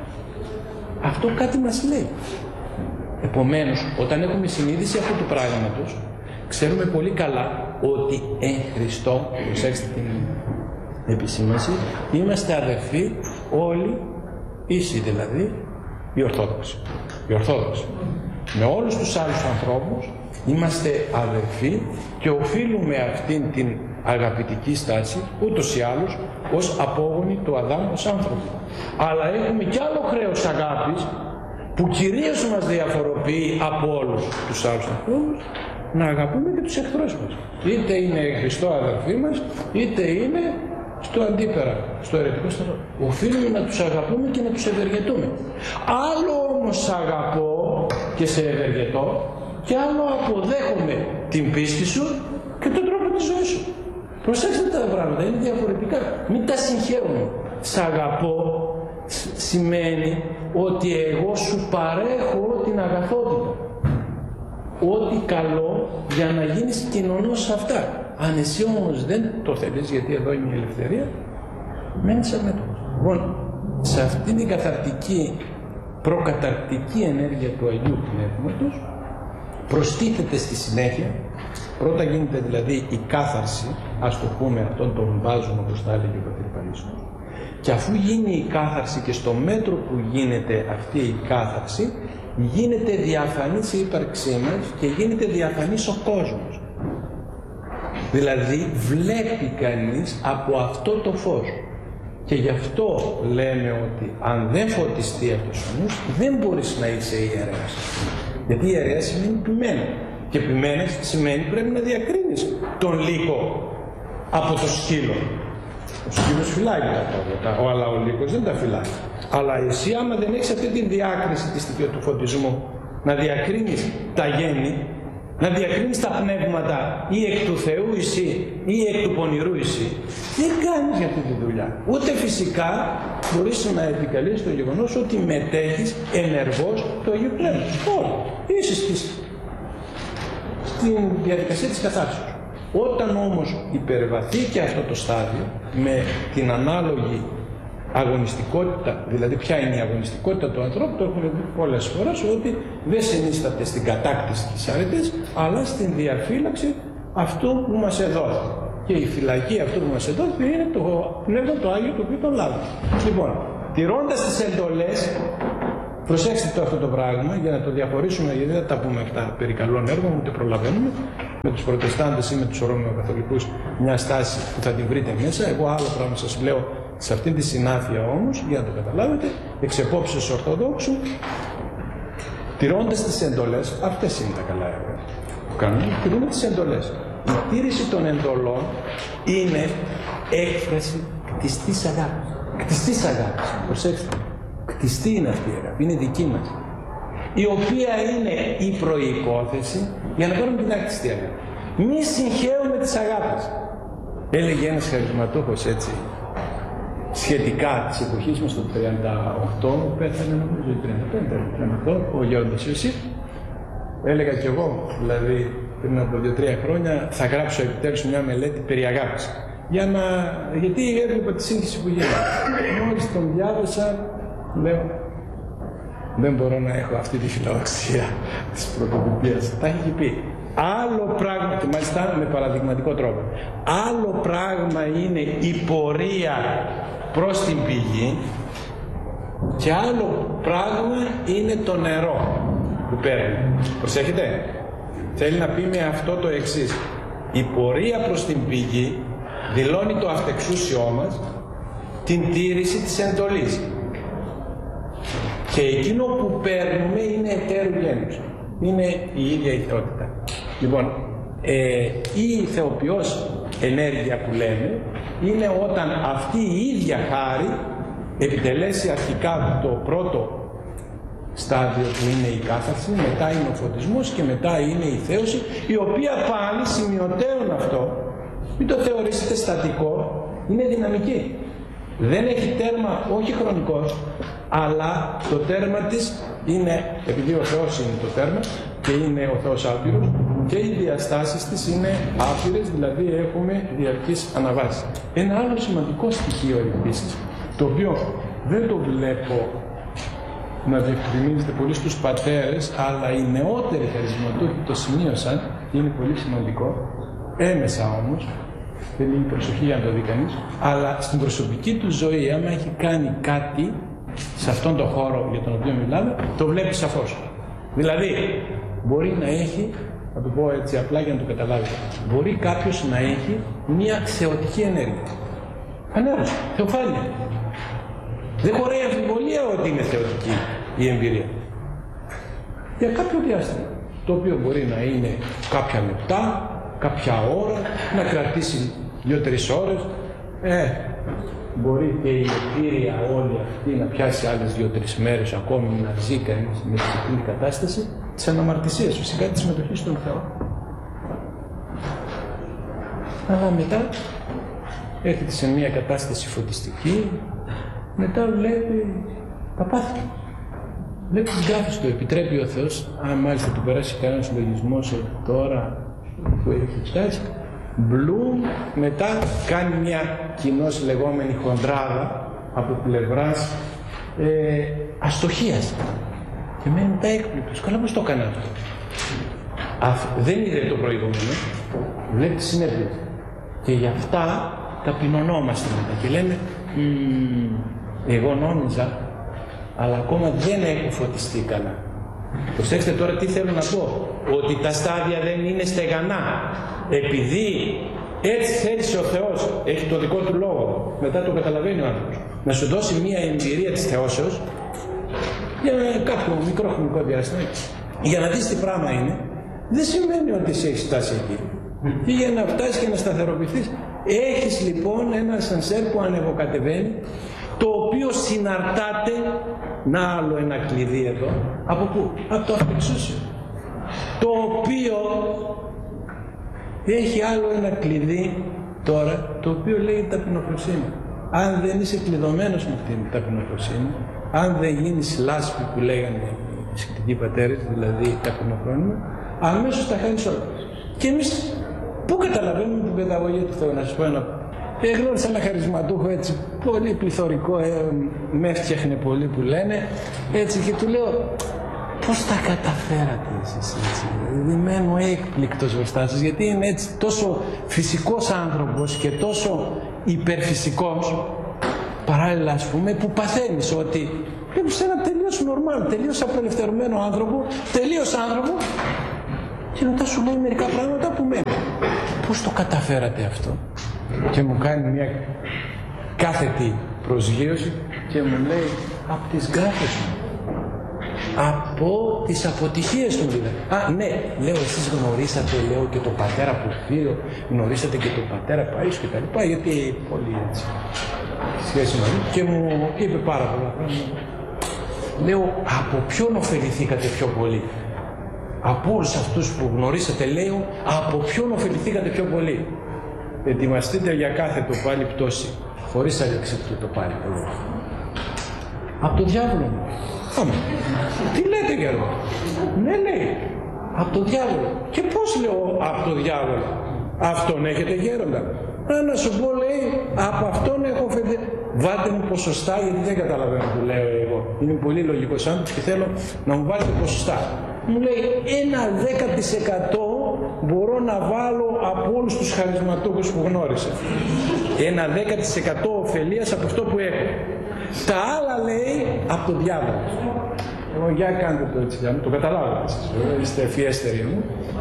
Αυτό κάτι μας λέει. Επομένως, όταν έχουμε συνείδηση αυτού του πράγματος, ξέρουμε πολύ καλά ότι εν Χριστώ, προσέξτε την επισήμανση, είμαστε αδερφοί όλοι, ίσοι δηλαδή, οι Ορθόδοξοι. Οι Ορθόδοξοι. Με όλους τους άλλους ανθρώπους είμαστε αδερφοί και οφείλουμε αυτήν την αγαπητική στάση, ούτως ή άλλως, ως απόγονοι του Αδάμ ως άνθρωποι. Αλλά έχουμε κι άλλο χρέος αγάπης, που κυρίως μας διαφοροποιεί από όλους τους άλλους ανθρώπους, να αγαπούμε και τους εχθρούς μας. Είτε είναι Χριστό αδερφοί μας, είτε είναι στο αντίπερα, στο αιρετικό στρατό. Οφείλουμε να τους αγαπούμε και να τους ευεργετούμε. Άλλο όμως αγαπώ και σε ευεργετώ, και άλλο αποδέχομαι την πίστη σου και τον τρόπο της ζωής σου. Προσέξτε τα πράγματα, είναι διαφορετικά. Μην τα συγχαίρουμε. Σ' αγαπώ σημαίνει ότι εγώ σου παρέχω την αγαθότητα. Ό,τι καλό για να γίνεις κοινωνός σε αυτά. Αν εσύ όμως δεν το θέλεις, γιατί εδώ είναι η ελευθερία, μένεις αμέτωχος. Λοιπόν, σε αυτήν την καθαρτική, προκαταρκτική ενέργεια του Αγίου Πνεύματος προστίθεται στη συνέχεια, πρώτα γίνεται δηλαδή η κάθαρση, ας το πούμε αυτόν τον βάζουμε όπως τα έλεγε ο πατήρ Παρίσος, και αφού γίνει η κάθαρση και στο μέτρο που γίνεται αυτή η κάθαρση, γίνεται διαφανής η ύπαρξή μας και γίνεται διαφανής ο κόσμος. Δηλαδή βλέπει κανείς από αυτό το φως. Και γι' αυτό λέμε ότι αν δεν φωτιστεί αυτός ο νους, δεν μπορείς να είσαι ιερέας. Γιατί ιερέας σημαίνει ποιμένο. Και ποιμένες σημαίνει πρέπει να διακρίνεις τον λύκο από το σκύλο. Ο σκύλος φυλάει τα πόδια, αλλά ο λύκος δεν τα φυλάει. Αλλά εσύ άμα δεν έχεις αυτή τη διάκριση τη στιγμή του φωτισμού, να διακρίνεις τα γέννη, να διακρίνεις τα πνεύματα ή εκ του Θεού εσύ ή εκ του πονηρού εσύ, δεν κάνεις για αυτή τη δουλειά. Ούτε φυσικά μπορείς να επικαλείς το γεγονός ότι μετέχεις ενεργώς το Αγίο Πνεύμα. Όχι, είσαι στην διαδικασία της κατάρσεως. Όταν όμως υπερβαθεί και αυτό το στάδιο με την ανάλογη αγωνιστικότητα, δηλαδή ποια είναι η αγωνιστικότητα του ανθρώπου, το έχουμε πει πολλές φορές, ότι δεν συνίσταται στην κατάκτηση της αρετής, αλλά στην διαφύλαξη αυτού που μας εδόθη. Και η φυλακή αυτού που μας εδόθη είναι το Πνεύμα το Άγιο το οποίο το λάβει. Λοιπόν, τηρώντας τις εντολές, προσέξτε το αυτό το πράγμα για να το διαχωρίσουμε, γιατί δεν τα πούμε αυτά περί καλών έργων, ούτε προλαβαίνουμε. Με τους Προτεστάντες ή με τους Ρωμαιοκαθολικούς μια στάση που θα την βρείτε μέσα. Εγώ άλλο πράγμα σας λέω σε αυτή τη συνάφεια όμως, για να το καταλάβετε, εξ επόψεως Ορθοδόξου, τηρώντας τις εντολές, αυτές είναι τα καλά έργα που κάνουμε, τηρούμε τις εντολές. Η τήρηση των εντολών είναι έκφραση κτιστής αγάπης. Κτιστής αγάπης, προσέξτε. Κτιστή είναι αυτή η αγάπη, είναι δική μας. Η οποία είναι η προϋπόθεση για να κάνουμε την άκτιστη αγάπη. Μη συγχαίουμε τις αγάπες. Έλεγε ένας χαρισματούχος έτσι, σχετικά της εποχής μας το 38, πέθανε νομίζω 35, ο Γέροντας Ιωσήφ. Έλεγα κι εγώ, δηλαδή πριν από 2-3 χρόνια, θα γράψω επιτέλους μια μελέτη περί αγάπης. Γιατί έβλεπα τη σύγχυση που γίνεται. Μόλις τον διάβασα, λέω, δεν μπορώ να έχω αυτή τη φιλοδοξία της πρωτοτυπίας. Τα έχει πει. Άλλο πράγμα, και μάλιστα με παραδειγματικό τρόπο, άλλο πράγμα είναι η πορεία προς την πηγή και άλλο πράγμα είναι το νερό που παίρνει. Προσέχετε, θέλει να πει με αυτό το εξής. Η πορεία προς την πηγή δηλώνει το αυτεξούσιό μας την τήρηση της εντολής. Και εκείνο που παίρνουμε είναι εταίρου γένους. Είναι η ίδια η θεότητα. Λοιπόν, η θεοποιός ενέργεια που λέμε είναι όταν αυτή η ίδια χάρη επιτελέσει αρχικά το πρώτο στάδιο που είναι η κάθαρση, μετά είναι ο φωτισμός και μετά είναι η θέωση, η οποία πάλι σημειωτέων αυτό, μην το θεωρήσετε στατικό, είναι δυναμική. Δεν έχει τέρμα, όχι χρονικός, αλλά το τέρμα της είναι, επειδή ο Θεός είναι το τέρμα και είναι ο Θεός άπειρος, και οι διαστάσεις της είναι άπειρες, δηλαδή έχουμε διαρκείς αναβάσεις. Ένα άλλο σημαντικό στοιχείο επίσης, το οποίο δεν το βλέπω να διευκρινίζεται πολύ στους πατέρες, αλλά οι νεότεροι χαρισματούχοι το σημείωσαν και είναι πολύ σημαντικό, έμεσα όμως, δεν είναι προσοχή για να το δει κανείς, αλλά στην προσωπική του ζωή, άμα έχει κάνει κάτι σε αυτόν τον χώρο για τον οποίο μιλάμε, το βλέπει σαφώς. Δηλαδή, μπορεί να έχει, θα το πω έτσι απλά για να το καταλάβετε, μπορεί κάποιος να έχει μια θεωτική ενέργεια. Ανέρωση, θεοφάνεια. Δεν χωράει αμφιβολία ότι είναι θεωτική η εμπειρία. Για κάποιο διάστημα, το οποίο μπορεί να είναι κάποια λεπτά, κάποια ώρα, να κρατήσει 2-3 ώρες. Μπορεί και η κτήρια όλη αυτή να πιάσει άλλες 2-3 μέρες ακόμη να ζει κανείς με την απλή κατάσταση της αναμαρτησίας, φυσικά της συμμετοχής στον Θεό. Αλλά μετά έρχεται σε μια κατάσταση φωτιστική, μετά βλέπει τα πάθη. Βλέπει τις γκάφες του, επιτρέπει ο Θεός, αν μάλιστα του περάσει κανένας λογισμός τώρα που έχει φτάσει, Μπλουμ μετά κάνει μια κοινώς λεγόμενη χοντράδα από πλευράς αστοχίας και μένει μετά έκπληκτος. Καλά, πώς το έκανε αυτό. Δεν είδε το προηγούμενο, βλέπει τις συνέπειες και γι' αυτά ταπεινωνόμαστε μετά και λέμε εγώ νόμιζα, αλλά ακόμα δεν έχω φωτιστεί καλά. Προσέξτε τώρα τι θέλω να πω, ότι τα στάδια δεν είναι στεγανά. Επειδή Έτσι θέλησε ο Θεός, έχει το δικό του λόγο, μετά το καταλαβαίνει ο άνθρωπος, να σου δώσει μια εμπειρία της θεώσεως για κάποιο μικρό χρονικό διάστημα, για να δεις τι πράγμα είναι. Δεν σημαίνει ότι εσύ έχεις φτάσει εκεί. Και για να φτάσεις και να σταθεροποιηθείς, έχεις λοιπόν ένα σανσέρ που ανεβοκατεβαίνει, το οποίο συναρτάται, να άλλο ένα κλειδί εδώ, από πού? Από το αυτοεξούσιο, το οποίο έχει άλλο ένα κλειδί τώρα, το οποίο λέει ταπεινοφροσύνη. Αν δεν είσαι κλειδωμένος με αυτήν την ταπεινοφροσύνη, αν δεν γίνεις λάσπη που λέγανε οι σχετικοί πατέρες, δηλαδή ταπεινοφρόνημα, αμέσως τα χάνεις όλα. Και εμείς πού καταλαβαίνουμε την παιδαγωγία του Θεού? Να σας πω ένα. Γνώρισα ένα χαρισματούχο έτσι, πολύ πληθωρικό, με έφτιαχνε πολύ που λένε, έτσι, και του λέω, πώς τα καταφέρατε εσείς έτσι? Μένω έκπληκτος μπροστά σας, γιατί είναι έτσι τόσο φυσικός άνθρωπος και τόσο υπερφυσικός, παράλληλα ας πούμε, που παθαίνεις ότι βλέπεις ένα τελείως νορμάλ, τελείως απελευθερωμένο άνθρωπο, τελείως άνθρωπο, και μετά σου λέει μερικά πράγματα που μένουν. Πώς το καταφέρατε αυτό? Και μου κάνει μια κάθετη προσγείωση και μου λέει, από τις γκάφες μου, από τις αποτυχίες του δηλαδή. Ναι, λέω, εσείς γνωρίσατε, λέω, και τον πατέρα Πορφύριο, γνωρίσατε και τον πατέρα Παΐσιο και τα λοιπά, γιατί πολύ έτσι σχέση μαζί, και μου είπε πάρα πολλά πράγματα. Λέω, από ποιον ωφεληθήκατε πιο πολύ? Από όλους αυτούς που γνωρίσατε, λέω, από ποιον ωφεληθήκατε πιο πολύ? Ετοιμαστείτε για κάθε το πάλι πτώση, χωρίς αλεξίπτου το πάλι. Από το διάβολο μου. Τι λέτε γερό? Ναι, λέει, από το διάβολο. Και πώς, λέω, από το διάβολο? Αυτόν έχετε γέροντα? Να σου πω, λέει, από αυτόν έχω φεδε. Βάλτε μου ποσοστά, γιατί δεν καταλαβαίνω που λέω εγώ. Είμαι πολύ λογικός άνθρωπος και θέλω να μου βάλετε ποσοστά. Μου λέει, 1 10% μπορώ να βάλω από όλους τους χαρισματούχους που γνώρισα. 1 10% ωφελίας από αυτό που έχω. Τα άλλα, λέει, από το διάβολο. Εγώ, για κάντε το έτσι, το καταλάβετε εσείς, είστε ευφιέστεροι μου.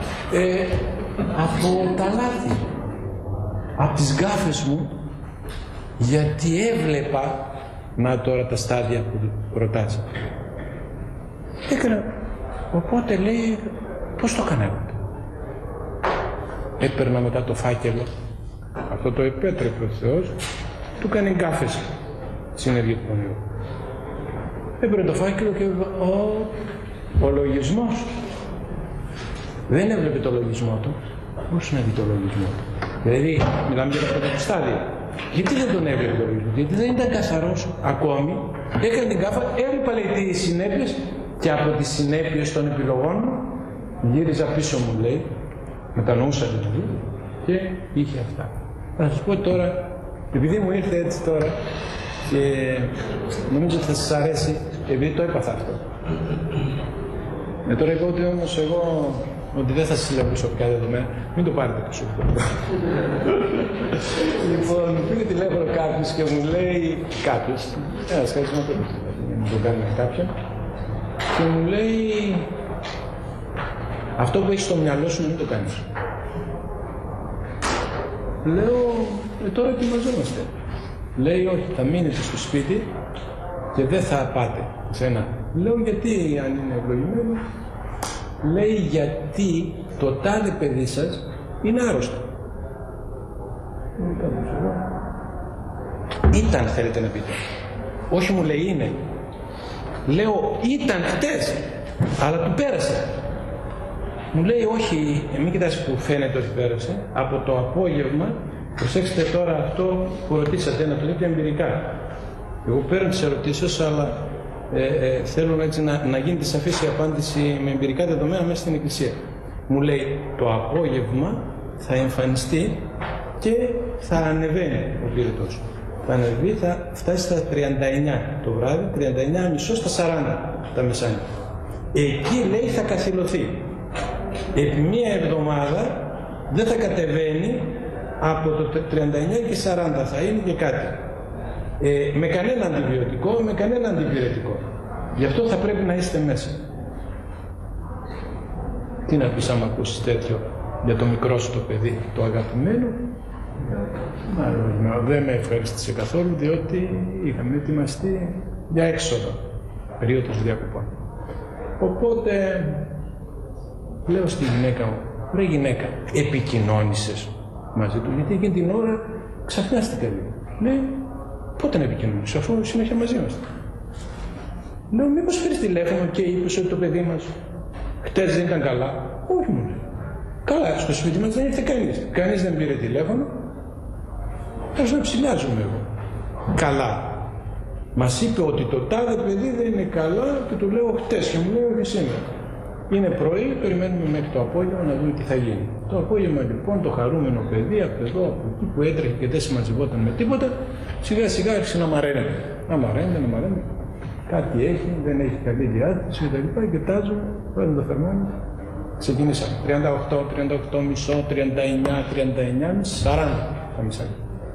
Από τα λάθη, από τις γκάφες μου, γιατί έβλεπα, να τώρα τα στάδια που ρωτάς. Έκανα, οπότε λέει, πώς το έκανα εγώ? Έπαιρνα μετά το φάκελο, αυτό το επέτρεπε ο Θεός, του κάνει γκάφες συνεργή του Παναγιώτου. Έπαιρνε το φάκελο και έβλεπα, ο λογισμός. Δεν έβλεπε το λογισμό του, πώς να δει το λογισμό του? Δηλαδή, μιλάμε για τα πρώτα στάδια. Γιατί δεν τον έβλεπε το λογισμό? Γιατί δεν ήταν καθαρός ακόμη. Έκανε την κάφα, έβλεπα, λέει, τις συνέπειες, και από τις συνέπειες των επιλογών μου γύριζα πίσω, μου λέει, μετανοούσα δηλαδή, και είχε αυτά. Θα σας πω τώρα, επειδή μου ήρθε έτσι τώρα και νομίζω ότι θα σας αρέσει, επειδή το έπαθα αυτό. Τώρα είπα ότι όμως εγώ, ότι δεν θα συλλογήσω πια δεδομένα, μην το πάρετε πίσω. Λοιπόν, μου πήρε τηλέφωνο κάποιος και μου λέει, κάποιος, ένας χαρισματικός, για να το κάνουμε κάποιον, και μου λέει, αυτό που έχεις στο μυαλό σου μην το κάνεις. Λέω, τώρα ετοιμαζόμαστε. Λέει, όχι, θα μείνετε στο σπίτι και δεν θα πάτε ξένα. Λέω, γιατί, αν είναι ευλογημένο? Λέει, γιατί το τάδε παιδί σας είναι άρρωστο. Ήταν, θέλετε να πείτε? Όχι, μου λέει, είναι. Λέω, ήταν χτες, αλλά του πέρασε. Μου λέει, όχι, μην κοιτάς που φαίνεται ότι πέρασε. Από το απόγευμα, προσέξτε τώρα αυτό που ρωτήσατε, να το λέτε εμπειρικά. Εγώ παίρνω τις ερωτήσεις, αλλά θέλω έτσι να γίνεται σαφής η απάντηση με εμπειρικά δεδομένα μέσα στην Εκκλησία. Μου λέει, το απόγευμα θα εμφανιστεί και θα ανεβαίνει ο πυρητός. Θα ανεβεί, θα φτάσει στα 39 το βράδυ, 39,5 στα 40 τα μεσάνυχτα. Εκεί, λέει, θα καθυλωθεί. Επί μία εβδομάδα δεν θα κατεβαίνει από το 39 και 40, θα είναι και κάτι. Με κανένα αντιβιωτικό, με κανένα αντιπυρετικό. Γι' αυτό θα πρέπει να είστε μέσα. Τι να πεις άμα ακούσεις τέτοιο για το μικρό σου το παιδί, το αγαπημένο? Μάλλον δεν με ευχαρίστησε καθόλου, διότι είχαμε ετοιμαστεί για έξοδο, περίοδος διακοπών. Οπότε λέω στη γυναίκα μου, ρε γυναίκα, επικοινώνησες μαζί του, γιατί εκείνη την ώρα ξαφνιάστηκα λίγο. Λέει, πότε να επικοινωνήσω, αφού συνέχεια μαζί μας. Λέω, μήπως φέρεις τηλέφωνο και είπες ότι το παιδί μας χτες δεν ήταν καλά. Όχι μου λέει. Καλά, στο σπίτι μας δεν ήρθε κανείς. Κανείς δεν πήρε τηλέφωνο. Ας να ψηλιάζομαι εγώ. Καλά. Μας είπε ότι το τάδε παιδί δεν είναι καλά και του λέω χτες και μου λέει όχι σήμερα. Είναι πρωί, περιμένουμε μέχρι το απόγευμα να δούμε τι θα γίνει. Το απόγευμα λοιπόν το χαρούμενο παιδί από εδώ, από εκεί που έτρεχε και δεν συμμαζευόταν με τίποτα, σιγά σιγά άρχισε να μαραίνεται. Να μαραίνεται. Κάτι έχει, δεν έχει καλή διάθεση κτλ. Κοιτάζω, παίρνω το θερμόμετρο. Ξεκινήσαμε. 38, 38 μισό, 39, 39, 40 τα μισά.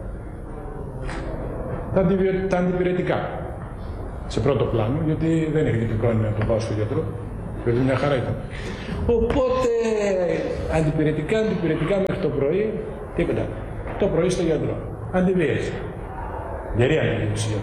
Τα αντιπηρετικά. Σε πρώτο πλάνο, γιατί δεν έχει την πρόνοια να το πάω στο γιατρό. Δηλαδή μια χαρά ήταν. Οπότε αντιπηρετικά μέχρι το πρωί, τίποτα. Το πρωί στο γιατρό. Αντιβίαση. Γερή αντιβίαση.